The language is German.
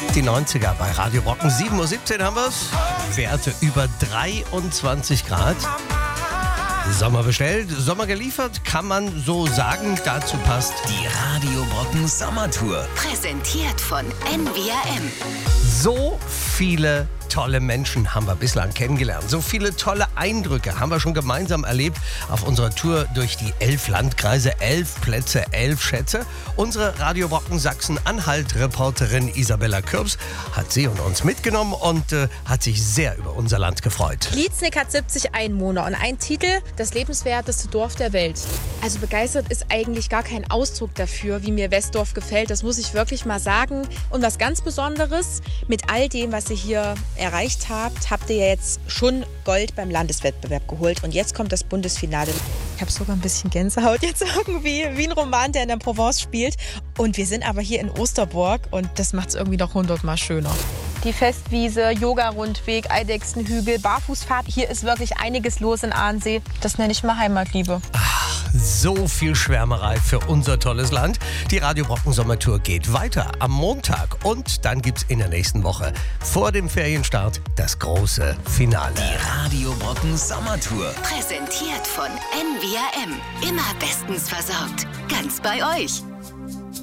Die 90er bei Radio Brocken. 7:17 Uhr haben wir's. Werte über 23 Grad. Sommer bestellt, Sommer geliefert, kann man so sagen. Dazu passt Die Radio Brocken Sommertour. Präsentiert von NWRM. so viele tolle Menschen haben wir bislang kennengelernt. So viele tolle Eindrücke haben wir schon gemeinsam erlebt auf unserer Tour durch die 11 Landkreise, 11 Plätze, 11 Schätze. Unsere Radio Brocken Sachsen-Anhalt-Reporterin Isabella Kürbs hat sie und uns mitgenommen und hat sich sehr über unser Land gefreut. Lietznick hat 70 Einwohner und ein Titel, das lebenswerteste Dorf der Welt. Also begeistert ist eigentlich gar kein Ausdruck dafür, wie mir Westdorf gefällt. Das muss ich wirklich mal sagen. Und was ganz Besonderes, mit all dem, was ihr hier erreicht habt, habt ihr ja jetzt schon Gold beim Landeswettbewerb geholt. Und jetzt kommt das Bundesfinale. Ich habe sogar ein bisschen Gänsehaut jetzt irgendwie, wie ein Roman, der in der Provence spielt. Und wir sind aber hier in Osterburg und das macht es irgendwie noch 100-mal schöner. Die Festwiese, Yoga-Rundweg, Eidechsenhügel, Barfußfahrt. Hier ist wirklich einiges los in Ahrensee. Das nenne ich mal Heimatliebe. So viel Schwärmerei für unser tolles Land. Die Radio Brocken Sommertour geht weiter am Montag und dann gibt's in der nächsten Woche vor dem Ferienstart das große Finale. Die Radio Brocken Sommertour. Präsentiert von NWRM. Immer bestens versorgt. Ganz bei euch.